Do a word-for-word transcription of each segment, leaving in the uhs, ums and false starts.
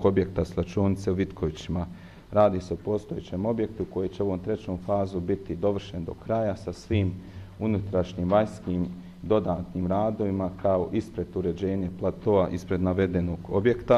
novog objekta slačionice u Vitkovićima. Radi se o postojećem objektu koji će u ovom trećom fazu biti dovršen do kraja sa svim unutrašnjim, vanjskim dodatnim radovima kao ispred uređenja platoa ispred navedenog objekta.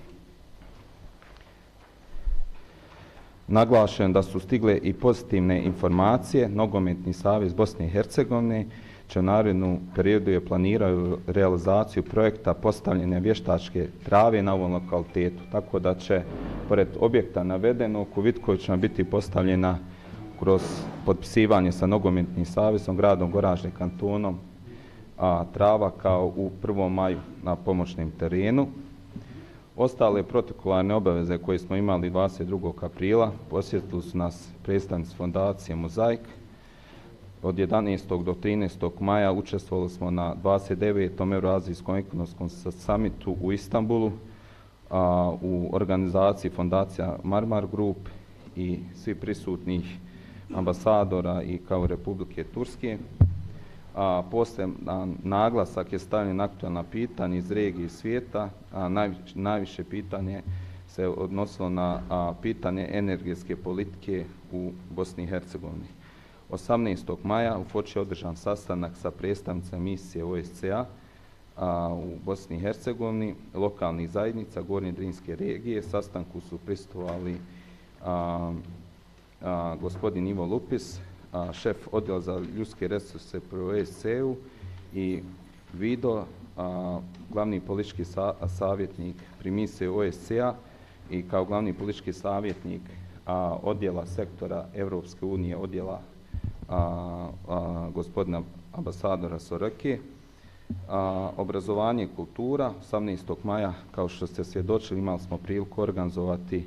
Naglašen da su stigle i pozitivne informacije. Nogometni savez Bosne i Hercegovine će u narednom periodu je planiraju realizaciju projekta postavljanja vještačke trave na ovom lokalitetu. Tako da će, pored objekta navedenog, u Vitkovićima biti postavljena kroz potpisivanje sa Nogometnim savezom, gradom Goražde, kantonom, a trava kao u prvom maju na pomoćnom terenu. Ostale protokolarne obaveze koje smo imali dvadeset drugog aprila posjetili su nas predstavnici fondacije Mozaik. Od jedanaestog do trinaestog maja učestvovali smo na dvadeset devetom Euroazijskom ekonomskom samitu u Istanbulu, a, u organizaciji fondacija Marmar Group i svi prisutnih ambasadora i kao Republike Turske. A poseban naglasak je stavljen na aktualna pitanja iz regije i svijeta, a najviše, najviše pitanje se odnosilo na a, pitanje energetske politike u Bosni i Hercegovini. osamnaestog maja u Foči je održan sastanak sa predstavnicama misije O S C A u Bosni i Hercegovini, lokalnih zajednica Gornje Drinske regije. Sastanku su prisustvovali a, a, gospodin Ivo Lupis, a, šef odjela za ljudske resurse pri O S C U i Vido, a, glavni politički sa, savjetnik pri misiji O S C A i kao glavni politički savjetnik a, odjela sektora Evropske unije, odjela A, a, gospodina ambasadora Sorake. A, obrazovanje i kultura. osamnaestog maja, kao što ste svjedočili, imali smo priliku organizovati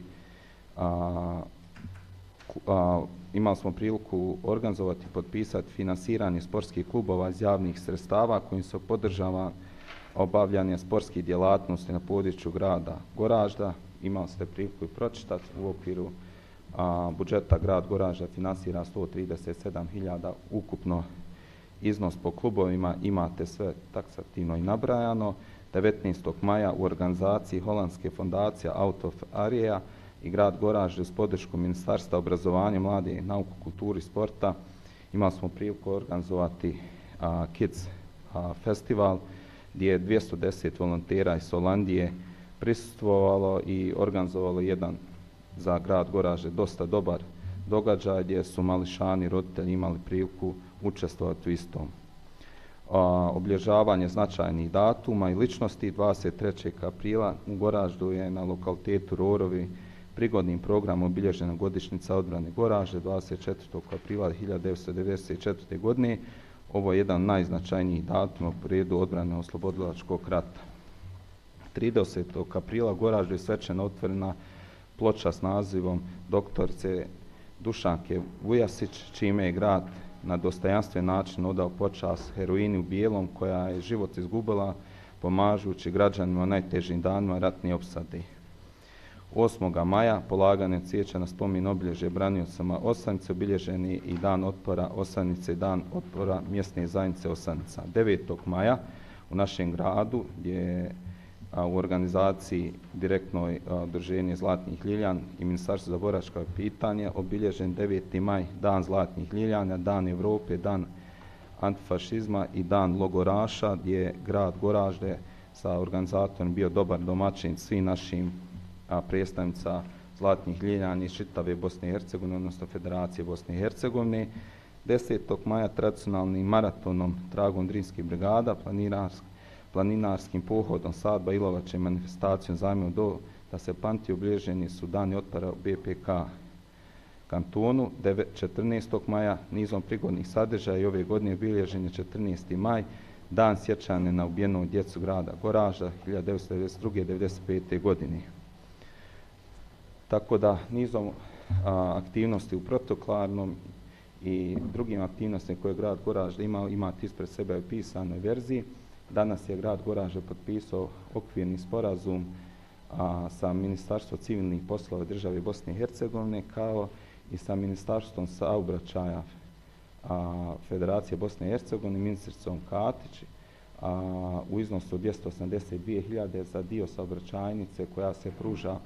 a, a, imali smo priliku organizovati i potpisati finansiranje sportskih klubova iz javnih sredstava kojim se podržava obavljanje sportskih djelatnosti na području grada Goražda. Imali ste priliku i pročitati u okviru A, budžeta grad Goražda finansira sto trideset sedam hiljada ukupno iznos po klubovima, imate sve taksativno i nabrajano. devetnaestog maja u organizaciji holandske fondacije Out of Area i grad Goražde s podrškom Ministarstva obrazovanja, mlade, nauku, kulturi i sporta imali smo priliku organizovati a, Kids a, festival gdje je dvjesto deset volontera iz Holandije prisustvovalo i organizovalo jedan za grad Goražde dosta dobar događaj gdje su mališani roditelji imali priliku učestvovati u istom. A, obilježavanje značajnih datuma i ličnosti. dvadeset trećeg aprila u Goraždu je na lokalitetu Rorovi prigodnim programom obilježena godišnjica odbrane Goražde dvadeset četvrtog aprila hiljadu devetsto devedeset četvrte. godine. Ovo je jedan najznačajnijih datuma u periodu odbrane oslobodilačkog rata. tridesetog aprila u Goraždu je svečano otvorena ploča s nazivom doktorice Dušanke Vujasić, čime je grad na dostojanstven način odao počast heroini u bijelom koja je život izgubila pomažući građanima u najtežim danima ratne opsade. osmog maja polaganje cvijeća na spomen obilježje braniocama Osanice, obilježen je i dan otpora Osanice i dan otpora mjesne zajednice Osanica. devetog maja u našem gradu gdje je a, u organizaciji direktnoj udruženje Zlatnih Ljiljan i Ministarstvo za boračka pitanja obilježen deveti maj, dan Zlatnih Ljiljana, dan Evrope, dan antifašizma i dan logoraša, gdje je grad Goražde sa organizatorom bio dobar domaćin svim našim a, predstavnica Zlatnih Ljiljana iz čitave Bosne i Hercegovine, odnosno Federacije Bosne i Hercegovine. desetog maja tradicionalnim maratonom Tragom Drinskih brigada, planinarskim pohodom Sadba Ilovače i manifestacijom zajmom do da se pamti obilježeni su dani otpora u B P K kantonu. četrnaestog maja nizom prigodnih sadržaja i ove godine obilježen je četrnaesti maj, dan sjećanja na ubijenu djecu grada Goražda hiljadu devetsto devedeset druge. do devedeset pete. godine. Tako da nizom a, aktivnosti u protokolarnom i drugim aktivnostima koje grad Goražda ima, imate ispred sebe u pisanoj verziji. Danas je grad Goražde potpisao okvirni sporazum a, sa Ministarstvom civilnih poslova države Bosne i Hercegovine kao i sa Ministarstvom saobraćaja a, Federacije Bosne i Hercegovine, ministricom Katić, a, u iznosu od dvjesto osamdeset dvije hiljade za dio saobraćajnice koja se pruža